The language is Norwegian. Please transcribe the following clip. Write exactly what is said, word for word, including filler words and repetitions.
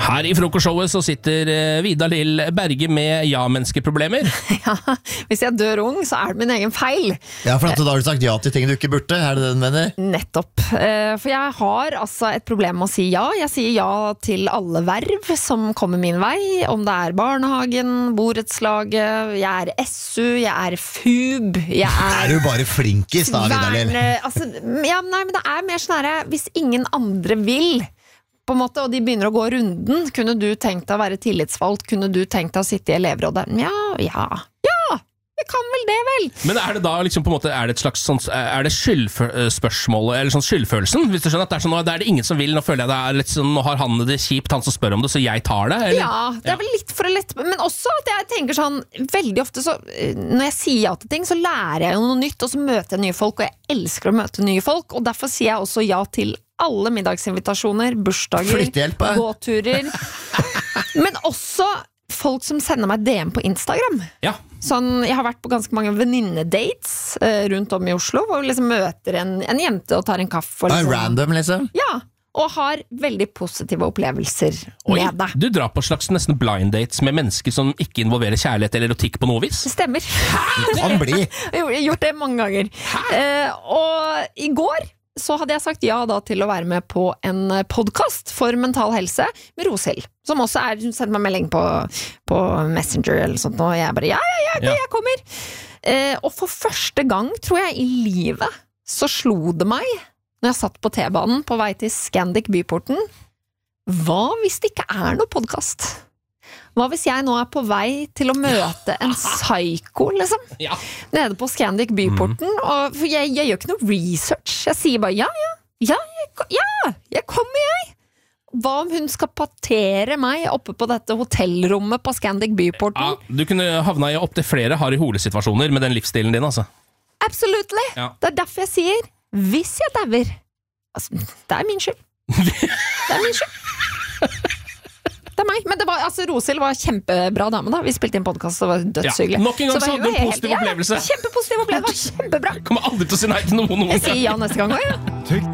Her i frokostshowet så sitter Vidar Lill Berge med ja-menneskeproblemer. Ja, hvis jeg dør ung, så er det min egen feil. Ja, for at da har du sagt ja til ting du ikke burde, er det det du mener? Nettopp. For jeg har altså et problem med å si ja. Jeg sier ja til alle verv som kommer min vei, om det er barnehagen, borettslaget, jeg er S U, jeg er F U B, jeg er... Er du bare flinkis da, Vidar Lill? Altså, ja, nei, men det er mer sånn her, hvis ingen andre vil... på en måte, og de begynner å gå runden. Kunne du tenkt deg å være tillitsvalgt? Kunne du tenkt deg å sitte i elevrådet? Ja, ja, ja, jeg kan vel det vel. Men er det da liksom på en måte, er det et slags sånn, er det skyldspørsmålet, eller sånn skyldfølelsen? Hvis du skjønner at det er sånn, nå er det ingen som vil, nå føler jeg det er litt sånn, nå har han det kjipt, han som spør om det, så jeg tar det, eller? Ja, det er vel litt for å lett, men også at jeg tenker sånn, veldig ofte så, når jeg sier ja til ting, så lærer jeg jo noe nytt, og så møter jeg nye folk, og jeg elsker å møte nye folk, og derfor sier jeg også ja til alle middagsinvitasjoner, bursdager, gåturer, men også folk som sender meg D M på Instagram. Ja. Sånn, jeg har vært på ganske mange venninnedates uh, rundt om i Oslo, hvor vi liksom møter en, en jente og tar en kaffe. Og liksom, random, liksom? Ja, og har veldig positive opplevelser Oi, med det. Du drar på slags nesten blind dates med mennesker som ikke involverer kjærlighet eller erotikk på noe vis? Det stemmer. Det kan bli. Jeg har gjort det mange ganger. Uh, og i går så hadde jeg sagt ja da til å være med på en podcast for mental helse med Roshild, som også er, hun sendte meg melding på, på Messenger eller sånt, og jeg bare, ja, ja, ja, ja. jeg kommer. Eh, og for første gang, tror jeg, i livet, så slo det meg, når jeg satt på T-banen på vei til Scandic Byporten, hva hvis det ikke er noe podcast? Hva hvis jeg nå er på vei til å møte en psyko, liksom? Ja. Nede på Scandic Byporten, mm. og for jeg, jeg gjør ikke noe research. Jeg sier bare, ja, ja, ja, jeg, ja, jeg kommer jeg. Hva om hun skal partere meg oppe på dette hotellrommet på Scandic Byporten? Ja, du kunne havna i opp til flere harde holesituasjoner med den livsstilen din, altså. Absolutely. Ja. Det er derfor jeg sier, hvis jeg dauer, altså, det er min skyld. Det er min skyld. Det er meg, men det var, altså Roshild var kjempebra dame da. Vi spilte inn podcast, det var dødshyggelig. Ja, nok en gang så hadde du en positiv opplevelse. Ja, kjempepositiv opplevelse, kjempebra. Jeg kommer aldri til å si nei til noen noen. Jeg sier ja neste gang også, ja.